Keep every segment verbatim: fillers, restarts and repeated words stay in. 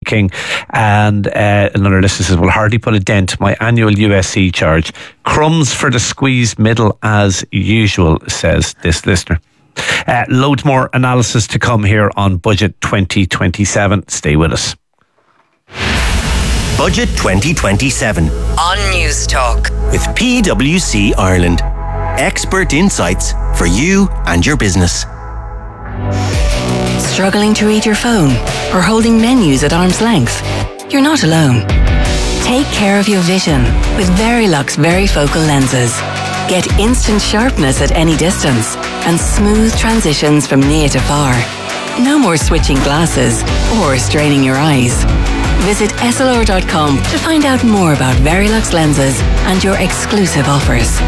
King. And uh, another listener says, will hardly put a dent. My annual U S C charge. Crumbs for the squeezed middle as usual, says this listener. Uh, loads more analysis to come here on Budget twenty twenty-seven. Stay with us. Budget twenty twenty-seven on News Talk with P W C Ireland. Expert insights for you and your business. Struggling to read your phone or holding menus at arm's length? You're not alone. Take care of your vision with Verilux Varifocal lenses. Get instant sharpness at any distance and smooth transitions from near to far. No more switching glasses or straining your eyes. Visit S L R dot com to find out more about Verilux lenses and your exclusive offers.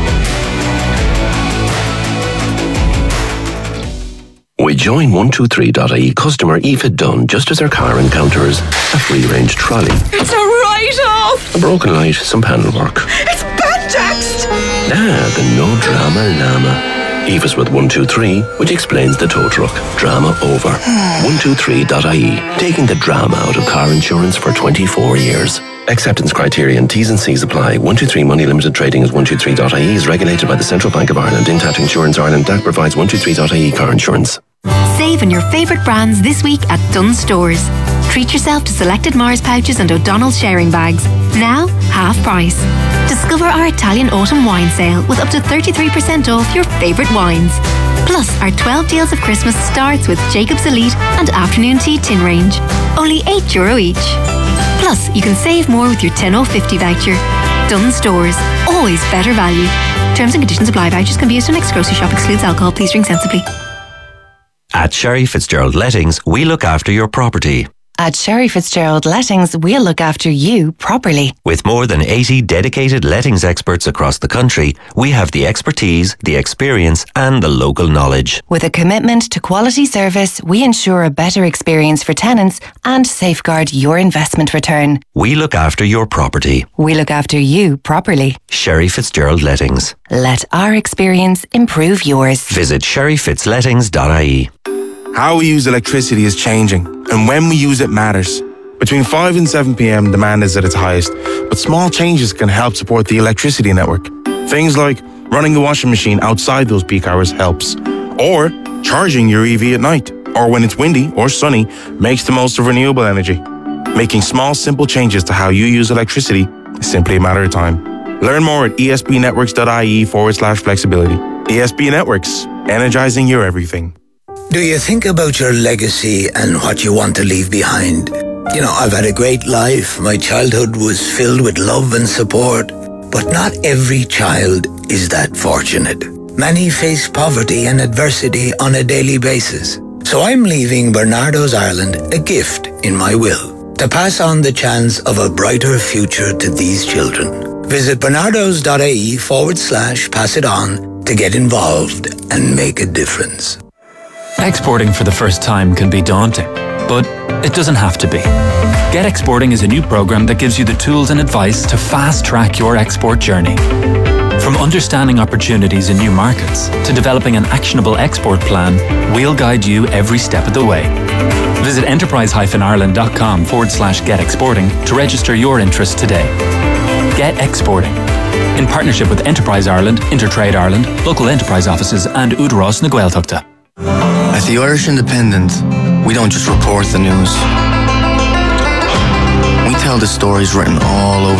We join one two three dot I E customer Aoife Dunn just as her car encounters a free-range trolley. It's a write-off! A broken light, some panel work. It's banjaxed! Ah, the no drama llama. Aoife's with one two three, which explains the tow truck. Drama over. one two three dot I E, taking the drama out of car insurance for twenty-four years. Acceptance criteria and T's and C's apply. one two three Money Limited Trading as one two three dot I E is regulated by the Central Bank of Ireland. Intact Insurance Ireland D A C provides one two three dot I E car insurance. Save on your favourite brands this week at Dunnes Stores. Treat yourself to selected Mars pouches and O'Donnell's sharing bags. Now, half price. Discover our Italian autumn wine sale with up to thirty-three percent off your favourite wines. Plus, our twelve Deals of Christmas starts with Jacob's Elite and Afternoon Tea Tin Range. Only eight euro each. Plus, you can save more with your ten oh fifty voucher. Dunnes Stores. Always better value. Terms and conditions apply. Vouchers can be used on next grocery shop. Excludes alcohol. Please drink sensibly. At Sherry Fitzgerald Lettings, we look after your property. At Sherry Fitzgerald Lettings, we'll look after you properly. With more than eighty dedicated lettings experts across the country, we have the expertise, the experience and the local knowledge. With a commitment to quality service, we ensure a better experience for tenants and safeguard your investment return. We look after your property. We look after you properly. Sherry Fitzgerald Lettings. Let our experience improve yours. Visit sherry fitz lettings dot I E. How we use electricity is changing, and when we use it matters. Between five and seven p.m, demand is at its highest, but small changes can help support the electricity network. Things like running the washing machine outside those peak hours helps, or charging your E V at night, or when it's windy or sunny, makes the most of renewable energy. Making small, simple changes to how you use electricity is simply a matter of time. Learn more at esbnetworks.ie forward slash flexibility. E S B Networks, energizing your everything. Do you think about your legacy and what you want to leave behind? You know, I've had a great life. My childhood was filled with love and support. But not every child is that fortunate. Many face poverty and adversity on a daily basis. So I'm leaving Bernardo's Ireland a gift in my will to pass on the chance of a brighter future to these children. Visit bernardos.ie forward slash pass it on to get involved and make a difference. Exporting for the first time can be daunting, but it doesn't have to be. Get Exporting is a new program that gives you the tools and advice to fast-track your export journey. From understanding opportunities in new markets to developing an actionable export plan, we'll guide you every step of the way. Visit enterprise-ireland.com forward slash get exporting to register your interest today. Get Exporting. In partnership with Enterprise Ireland, Intertrade Ireland, local enterprise offices and Údarás na Gaeltachta. At the Irish Independent, we don't just report the news. We tell the stories written all over